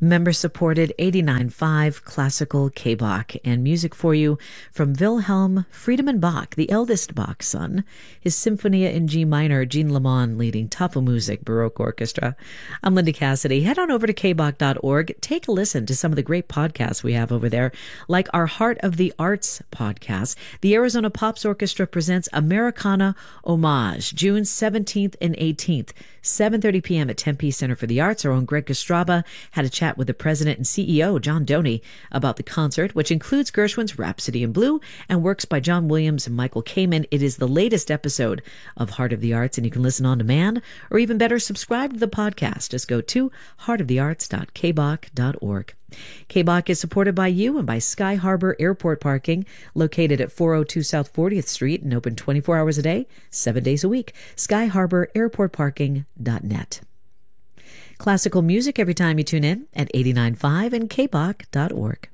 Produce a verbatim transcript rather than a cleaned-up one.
member-supported eighty-nine point five classical K-Bach, and music for you from Wilhelm Friedemann Bach, the eldest Bach's son, his Symphonia in G minor, Jean Lemon leading Tafelmusik Baroque Orchestra. I'm Linda Cassidy. Head on over to k bach dot org. Take a listen to some of the great podcasts we have over there, like our Heart of the Arts podcast. The Arizona Pops Orchestra presents Americana Homage, June seventeenth and eighteenth, seven thirty p.m. at Tempe Center for the Arts. Our own Greg Kostraba had a chat with the president and C E O, John Doney, about the concert, which includes Gershwin's Rhapsody in Blue and works by John Williams and Michael Kamen. It is the latest episode of Heart of the Arts, and you can listen on demand, or even better, subscribe to the podcast. Just go to heart of the arts dot k bach dot org. K-Bach is supported by you and by Sky Harbor Airport Parking, located at four oh two South fortieth Street and open twenty-four hours a day, seven days a week. sky harbor airport parking dot net. Classical music every time you tune in at eighty-nine point five and k bach dot org.